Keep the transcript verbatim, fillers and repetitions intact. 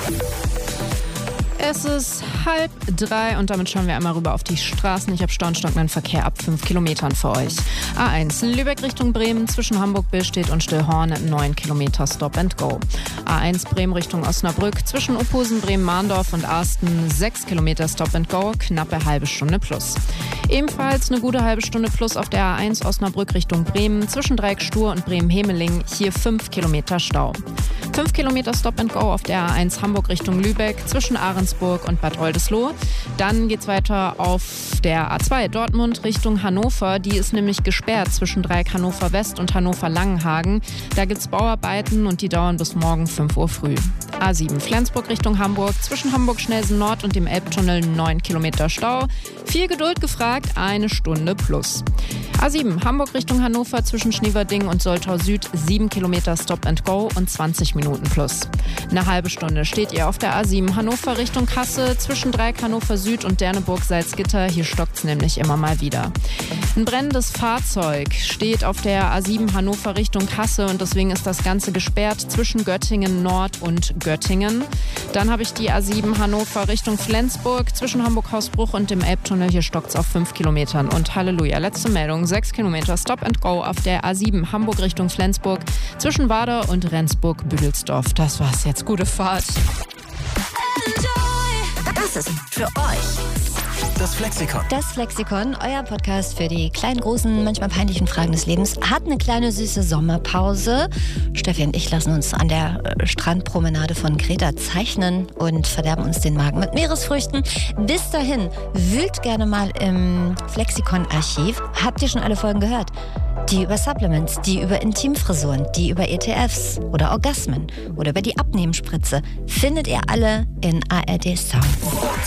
Es ist halb drei und damit schauen wir einmal rüber auf die Straßen. Ich habe stauenstockenden Verkehr ab fünf Kilometern für euch. A eins Lübeck Richtung Bremen zwischen Hamburg-Billstedt und Stillhorn neun Kilometer Stop and Go. A eins Bremen Richtung Osnabrück zwischen Uphusen, Bremen-Mahndorf und Arsten sechs Kilometer Stop and Go, knappe halbe Stunde plus. Ebenfalls eine gute halbe Stunde plus auf der A eins Osnabrück Richtung Bremen zwischen Dreieck-Stur und Bremen-Hemeling, hier fünf Kilometer Stau. fünf Kilometer Stop and Go auf der A eins Hamburg Richtung Lübeck zwischen Ahrensburg und Bad Oldesloe. Dann geht's weiter auf der A zwei Dortmund Richtung Hannover. Die ist nämlich gesperrt zwischen Dreieck Hannover West und Hannover Langenhagen. Da gibt's Bauarbeiten und die dauern bis morgen fünf Uhr früh. A sieben Flensburg Richtung Hamburg zwischen Hamburg-Schnelsen Nord und dem Elbtunnel neun Kilometer Stau. Viel Geduld gefragt, eine Stunde plus. A sieben Hamburg Richtung Hannover zwischen Schneewerding und Soltau Süd sieben Kilometer Stop and Go und zwanzig Minuten plus. Eine halbe Stunde steht ihr auf der A sieben Hannover Richtung Kassel zwischen Dreieck Hannover Süd und Derneburg-Salzgitter. Hier stockt's nämlich immer mal wieder. Ein brennendes Fahrzeug steht auf der A sieben Hannover Richtung Kassel und deswegen ist das Ganze gesperrt zwischen Göttingen Nord und Göttingen. Dann habe ich die A sieben Hannover Richtung Flensburg zwischen Hamburg-Hausbruch und dem Elbtunnel. Hier stockt's auf fünf Kilometern. Und Halleluja, letzte Meldung, sechs Kilometer Stop and Go auf der A sieben Hamburg Richtung Flensburg zwischen Wader und Rendsburg-Büdelsdorf. Das war's jetzt. Gute Fahrt. Das ist für euch das Flexikon. Das Flexikon, euer Podcast für die kleinen, großen, manchmal peinlichen Fragen des Lebens, hat eine kleine süße Sommerpause. Steffi und ich lassen uns an der äh, Strandpromenade von Kreta zeichnen und verderben uns den Magen mit Meeresfrüchten. Bis dahin, wühlt gerne mal im Flexikon-Archiv. Habt ihr schon alle Folgen gehört? Die über Supplements, die über Intimfrisuren, die über E T Fs oder Orgasmen oder über die Abnehmspritze findet ihr alle in A R D Sound.